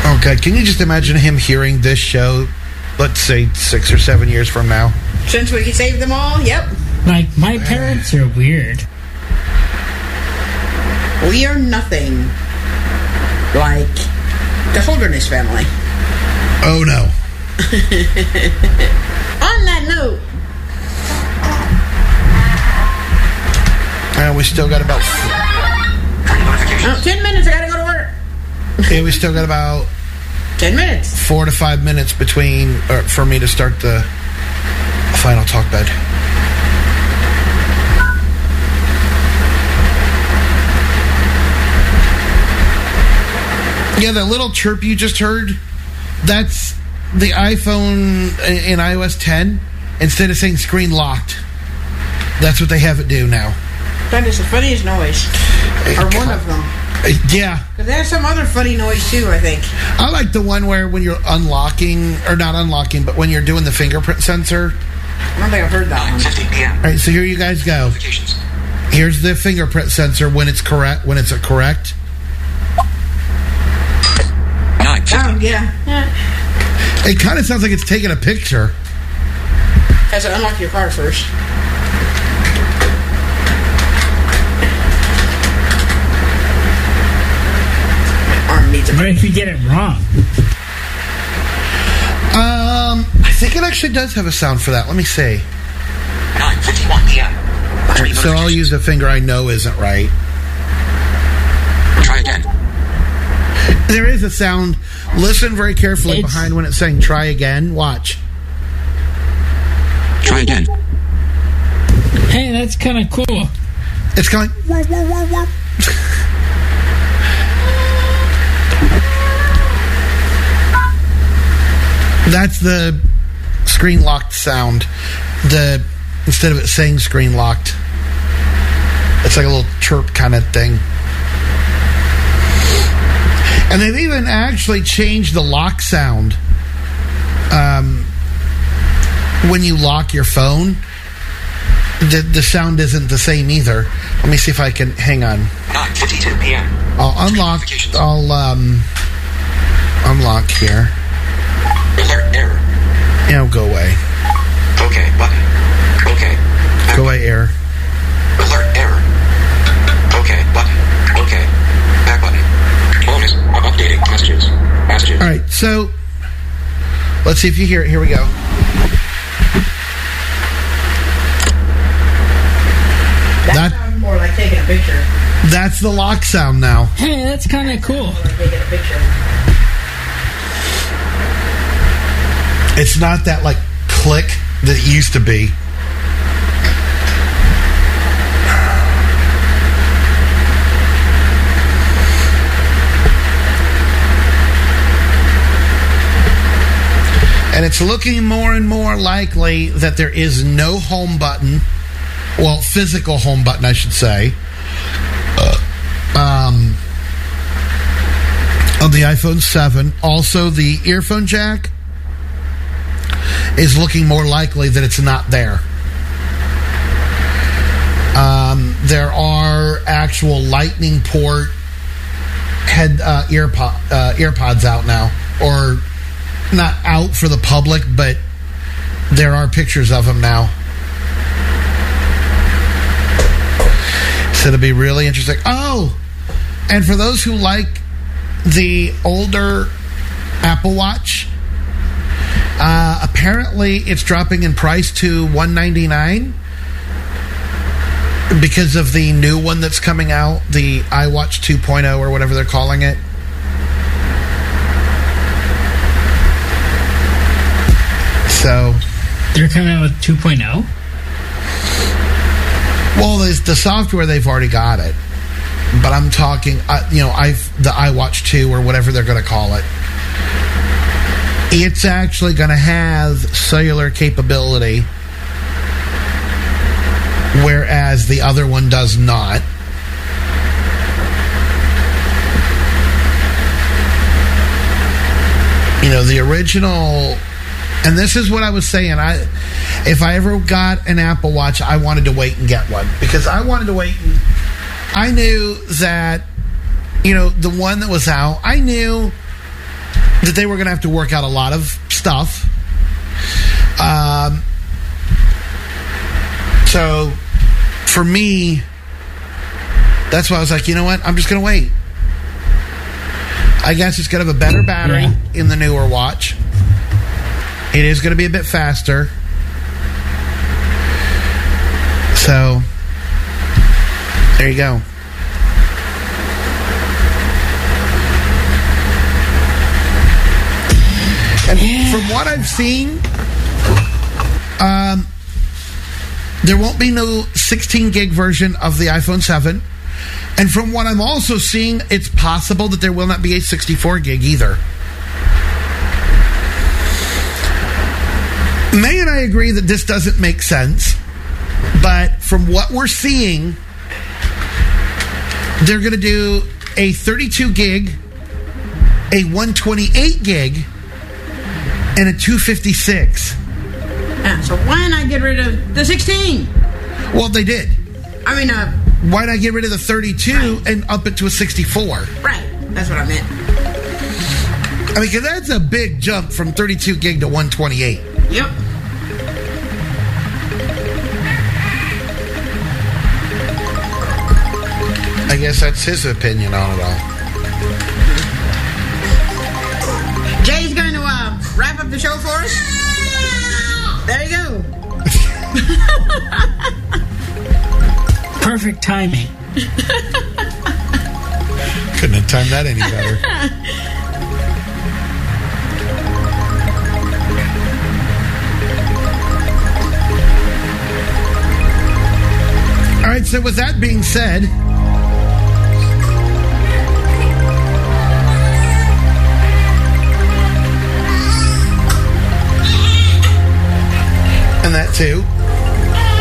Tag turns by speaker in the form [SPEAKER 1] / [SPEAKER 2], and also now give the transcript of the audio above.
[SPEAKER 1] Okay, can you just imagine him hearing this show, let's say 6 or 7 years from now?
[SPEAKER 2] Since we can save them all, yep.
[SPEAKER 3] Like, my parents are weird.
[SPEAKER 2] We are nothing like the Holderness family.
[SPEAKER 1] Oh, no.
[SPEAKER 2] On that note,
[SPEAKER 1] we still got about...
[SPEAKER 2] 10 minutes, I gotta go to work.
[SPEAKER 1] Yeah, we still got about
[SPEAKER 2] 10 minutes.
[SPEAKER 1] 4 to 5 minutes for me to start the final talk bed. Yeah, that little chirp you just heard, that's the iPhone in iOS 10. Instead of saying screen locked, that's what they have it do now.
[SPEAKER 2] That is the funniest noise. Or one of them.
[SPEAKER 1] Yeah.
[SPEAKER 2] Because there's some other funny noise too, I think.
[SPEAKER 1] I like the one where when you're unlocking, or not unlocking, but when you're doing the fingerprint sensor.
[SPEAKER 2] I don't think I've heard that one.
[SPEAKER 4] 9:50 p.m.
[SPEAKER 1] All right, so here you guys go. Here's the fingerprint sensor when it's correct. When it's correct.
[SPEAKER 4] 9:50.
[SPEAKER 2] Oh, yeah.
[SPEAKER 1] It kind of sounds like it's taking a picture.
[SPEAKER 2] Has to unlock your car first. Arm needs a...
[SPEAKER 3] What if you get it wrong?
[SPEAKER 1] I think it actually does have a sound for that. Let me see.
[SPEAKER 4] 9:51 p.m.
[SPEAKER 1] Right, so I'll use a finger I know isn't right.
[SPEAKER 4] Try again.
[SPEAKER 1] There is a sound. Listen very carefully
[SPEAKER 3] It's-
[SPEAKER 1] behind when it's saying try again. Watch.
[SPEAKER 4] Try again.
[SPEAKER 3] Hey, that's kind of cool.
[SPEAKER 1] It's kind of like... Wah, wah, wah, wah. That's the screen locked sound. Instead of it saying screen locked, it's like a little chirp kind of thing. And they've even actually changed the lock sound. When you lock your phone, the sound isn't the same either. Let me see if I can... Hang on.
[SPEAKER 4] 9:52 p.m.
[SPEAKER 1] I'll unlock... unlock here.
[SPEAKER 4] Alert error.
[SPEAKER 1] Now go away.
[SPEAKER 4] Okay button. Okay. Back
[SPEAKER 1] Go away, error.
[SPEAKER 4] Alert error. Okay button. Okay. Back button. Bonus. Updating messages. Messages.
[SPEAKER 1] All right, so let's see if you hear it. Here we go.
[SPEAKER 2] That sounds more like taking a picture.
[SPEAKER 1] That's the lock sound now.
[SPEAKER 3] Hey, that's kind of cool.
[SPEAKER 2] Like taking a picture.
[SPEAKER 1] It's not that like click that it used to be. And it's looking more and more likely that there is no home button. Well, physical home button, I should say. On the iPhone 7. Also, the earphone jack is looking more likely that it's not there. There are actual lightning port earpods out now. Or not out for the public, but there are pictures of them now. So it'll be really interesting. Oh, and for those who like the older Apple Watch, apparently it's dropping in price to $199 because of the new one that's coming out, the iWatch 2.0 or whatever they're calling it. So
[SPEAKER 3] They're coming out with 2.0?
[SPEAKER 1] well, there's the software, they've already got it. But I'm talking, the iWatch 2 or whatever they're going to call it. It's actually going to have cellular capability, whereas the other one does not. The original, and this is what I was saying, if I ever got an Apple Watch, I wanted to wait and get one, because I wanted to wait and I knew that, the one that was out, I knew that they were going to have to work out a lot of stuff. So for me, that's why I was like, you know what? I'm just going to wait. I guess it's going to have a better battery in the newer watch. It is going to be a bit faster. So, there you go. And from what I've seen, there won't be no 16 gig version of the iPhone 7. And from what I'm also seeing, it's possible that there will not be a 64 gig either. May and I agree that this doesn't make sense, but from what we're seeing, they're going to do a 32 gig, a 128 gig, and a 256.
[SPEAKER 2] So why not get rid of the 16?
[SPEAKER 1] Well, they did.
[SPEAKER 2] I mean,
[SPEAKER 1] why not get rid of the 32 and up it to a 64?
[SPEAKER 2] Right. That's what I meant.
[SPEAKER 1] I mean, because that's a big jump from 32 gig to 128.
[SPEAKER 2] Yep.
[SPEAKER 1] I guess that's his opinion on it all.
[SPEAKER 2] Jay's going to wrap up the show for us. There you go.
[SPEAKER 3] Perfect timing.
[SPEAKER 1] Couldn't have timed that any better. All right, so with that being said, and that too.